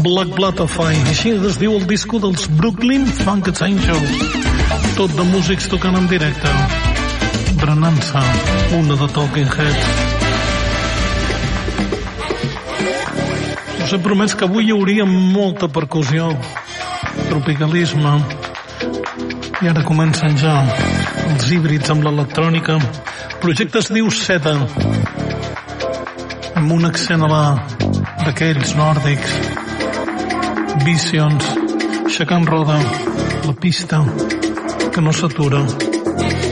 Black Butterfly, així es diu el disco dels Brooklyn Funked Angels, tot de músics tocant en directe, berenant-se una de Talking Heads. Us he promès que avui hi hauria molta percussió, tropicalisme, i ara comencen ja els híbrids amb l'electrònica. El projecte es diu Seda, amb un accent a la d'aquells nòrdics. Visions, aixecant roda, la pista que no s'atura.